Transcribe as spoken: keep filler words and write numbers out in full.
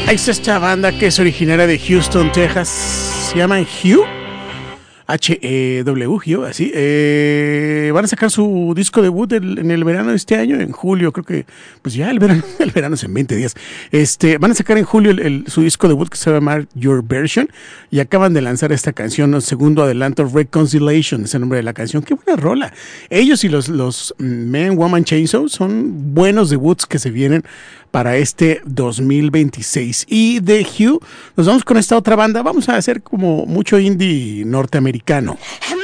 Es esta banda que es originaria de Houston, Texas. Se llaman Hue. H E W, Hue, así. Eh, van a sacar su disco debut el, en el verano de este año, en julio, creo que, pues ya el verano, el verano es en veinte días. Este, van a sacar en julio el, el, su disco debut que se va a llamar Your Version, y acaban de lanzar esta canción, el segundo adelanto, Reconciliation, es el nombre de la canción. Qué buena rola. Ellos y los, los Man, Woman Chainsaw son buenos debuts que se vienen para este dos mil veintiséis. Y de Hue nos vamos con esta otra banda. Vamos a hacer como mucho indie norteamericano.